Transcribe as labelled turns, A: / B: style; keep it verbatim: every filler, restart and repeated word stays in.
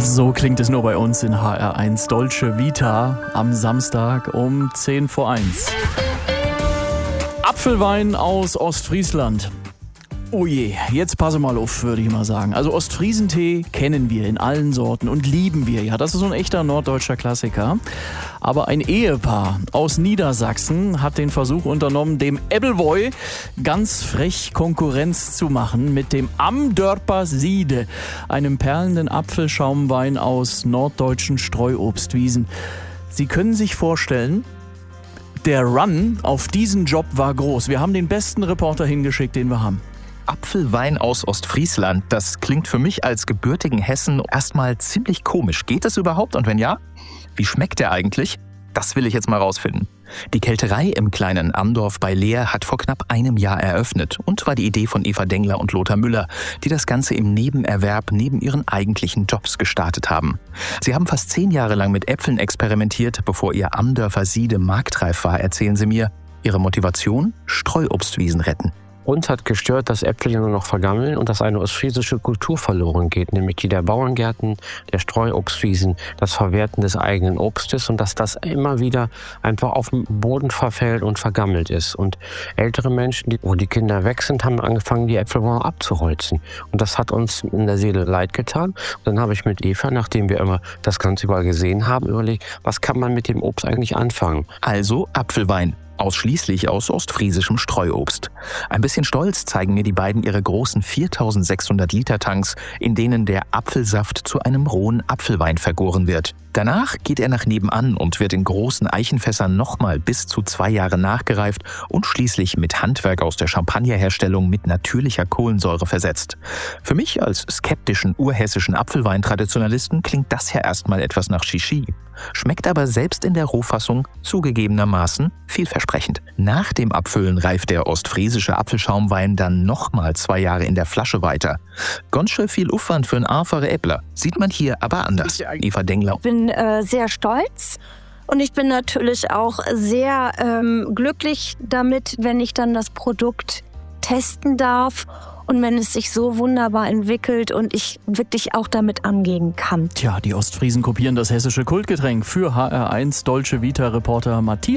A: So klingt es nur bei uns in H R eins Dolce Vita am Samstag um zehn vor eins. Apfelwein aus Ostfriesland. Oh je, jetzt passe mal auf, würde ich mal sagen. Also Ostfriesentee kennen wir in allen Sorten und lieben wir. Ja, das ist so ein echter norddeutscher Klassiker. Aber ein Ehepaar aus Niedersachsen hat den Versuch unternommen, dem Ebbelwoi ganz frech Konkurrenz zu machen mit dem Amdörper Siede, einem perlenden Apfelschaumwein aus norddeutschen Streuobstwiesen. Sie können sich vorstellen, der Run auf diesen Job war groß. Wir haben den besten Reporter hingeschickt, den wir haben.
B: Apfelwein aus Ostfriesland, das klingt für mich als gebürtigen Hessen erstmal ziemlich komisch. Geht das überhaupt? Und wenn ja, wie schmeckt der eigentlich? Das will ich jetzt mal rausfinden. Die Kelterei im kleinen Amdorf bei Leer hat vor knapp einem Jahr eröffnet und war die Idee von Eva Dengler und Lothar Müller, die das Ganze im Nebenerwerb neben ihren eigentlichen Jobs gestartet haben. Sie haben fast zehn Jahre lang mit Äpfeln experimentiert, bevor ihr Amdörfer Siede marktreif war, erzählen sie mir. Ihre Motivation? Streuobstwiesen retten.
C: Uns hat gestört, dass Äpfel ja nur noch vergammeln und dass eine ostfriesische Kultur verloren geht, nämlich die der Bauerngärten, der Streuobstwiesen, das Verwerten des eigenen Obstes und dass das immer wieder einfach auf dem Boden verfällt und vergammelt ist. Und ältere Menschen, die, wo die Kinder weg sind, haben angefangen, die Äpfelbäume abzuholzen. Und das hat uns in der Seele leid getan. Und dann habe ich mit Eva, nachdem wir immer das Ganze überall gesehen haben, überlegt, was kann man mit dem Obst eigentlich anfangen?
B: Also Apfelwein. Ausschließlich aus ostfriesischem Streuobst. Ein bisschen stolz zeigen mir die beiden ihre großen viertausendsechshundert Liter Tanks, in denen der Apfelsaft zu einem rohen Apfelwein vergoren wird. Danach geht er nach nebenan und wird in großen Eichenfässern nochmal bis zu zwei Jahre nachgereift und schließlich mit Handwerk aus der Champagnerherstellung mit natürlicher Kohlensäure versetzt. Für mich als skeptischen urhessischen Apfelweintraditionalisten klingt das ja erstmal etwas nach Shishi. Schmeckt aber selbst in der Rohfassung zugegebenermaßen vielversprechend. Nach dem Abfüllen reift der ostfriesische Apfelschaumwein dann nochmal zwei Jahre in der Flasche weiter. Ganz schön viel Aufwand für ein einfache Äppler. Sieht man hier aber anders. Eva Dengler.
D: Ich bin äh, sehr stolz und ich bin natürlich auch sehr ähm, glücklich damit, wenn ich dann das Produkt testen darf. Und wenn es sich so wunderbar entwickelt und ich wirklich auch damit angehen kann.
A: Tja, die Ostfriesen kopieren das hessische Kultgetränk. Für H R eins Dolce Vita Reporter Matthias